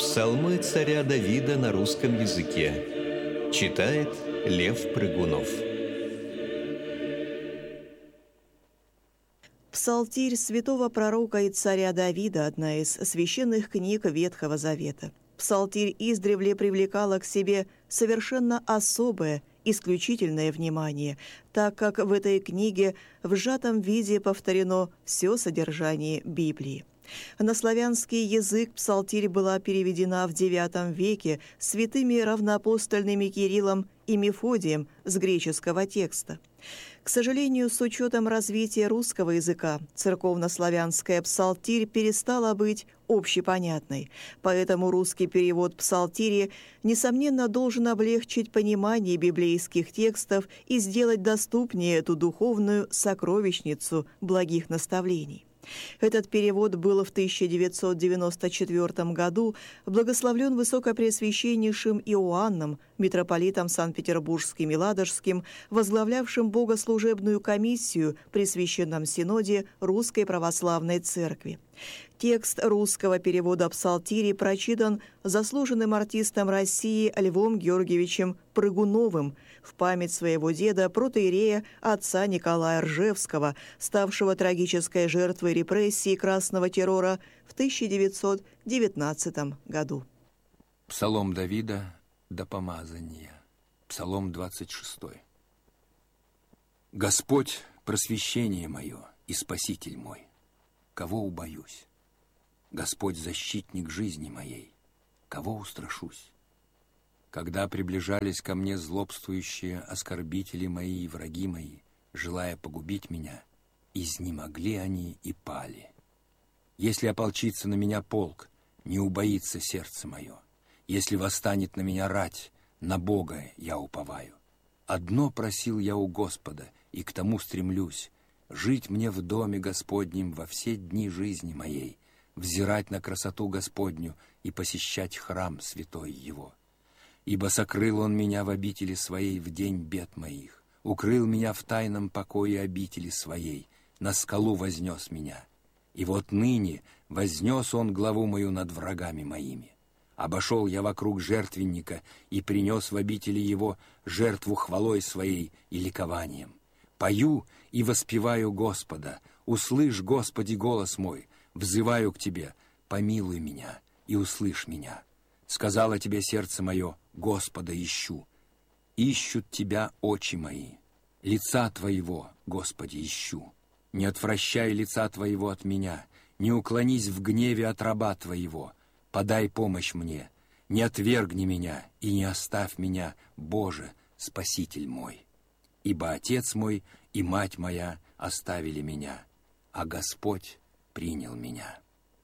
Псалмы царя Давида на русском языке. Читает Лев Прыгунов. Псалтирь святого пророка и царя Давида – одна из священных книг Ветхого Завета. Псалтирь издревле привлекала к себе совершенно особое, исключительное внимание, так как в этой книге в сжатом виде повторено все содержание Библии. На славянский язык псалтирь была переведена в IX веке святыми равноапостольными Кириллом и Мефодием с греческого текста. К сожалению, с учетом развития русского языка, церковнославянская псалтирь перестала быть общепонятной, поэтому русский перевод псалтири, несомненно, должен облегчить понимание библейских текстов и сделать доступнее эту духовную сокровищницу благих наставлений. Этот перевод был в 1994 году благословлен высокопреосвященнейшим Иоанном, митрополитом Санкт-Петербургским и Ладожским, возглавлявшим богослужебную комиссию при Священном Синоде Русской Православной Церкви. Текст русского перевода псалтири прочитан заслуженным артистом России Львом Георгиевичем Прыгуновым в память своего деда, протоиерея отца Николая Ржевского, ставшего трагической жертвой репрессий красного террора в 1919 году. Псалом Давида до помазания. Псалом 26. Господь – просвещение мое и спаситель мой. Кого убоюсь? Господь – защитник жизни моей. Кого устрашусь? Когда приближались ко мне злобствующие оскорбители мои и враги мои, желая погубить меня, изнемогли они и пали. Если ополчится на меня полк, не убоится сердце мое. Если восстанет на меня рать, на Бога я уповаю. Одно просил я у Господа, и к тому стремлюсь: жить мне в доме Господнем во все дни жизни моей, взирать на красоту Господню и посещать храм святой Его. Ибо сокрыл Он меня в обители Своей в день бед моих, укрыл меня в тайном покое обители Своей, на скалу вознес меня. И вот ныне вознес Он главу мою над врагами моими. Обошел я вокруг жертвенника и принес в обители Его жертву хвалой Своей и ликованием. Пою и воспеваю Господа, услышь, Господи, голос мой, взываю к Тебе, помилуй меня и услышь меня. Сказала Тебе сердце мое: Господа ищу. Ищут Тебя очи мои, лица Твоего, Господи, ищу. Не отвращай лица Твоего от меня, не уклонись в гневе от раба Твоего. Подай помощь мне, не отвергни меня и не оставь меня, Боже, Спаситель мой. Ибо Отец мой и мать моя оставили меня, а Господь принял меня.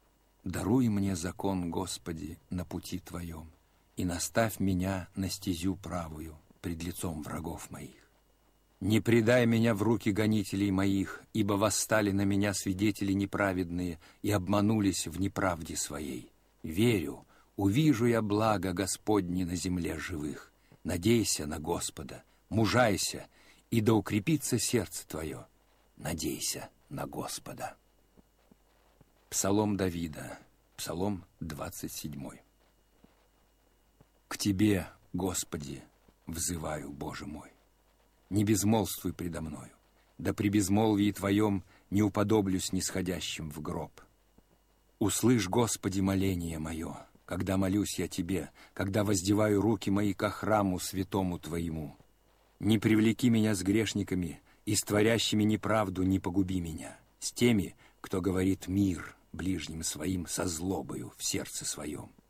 Даруй мне закон, Господи, на пути Твоем, и наставь меня на стезю правую пред лицом врагов моих. Не предай меня в руки гонителей моих, ибо восстали на меня свидетели неправедные и обманулись в неправде своей. Верю, увижу я благо Господне на земле живых. Надейся на Господа, мужайся, и да укрепится сердце твое. Надейся на Господа. Псалом Давида, Псалом 27. К Тебе, Господи, взываю, Боже мой. Не безмолвствуй предо мною, да при безмолвии Твоем не уподоблюсь нисходящим в гроб. Услышь, Господи, моление мое, когда молюсь я Тебе, когда воздеваю руки мои ко храму святому Твоему. Не привлеки меня с грешниками, и с творящими неправду не погуби меня, с теми, кто говорит мир ближним своим со злобою в сердце своем.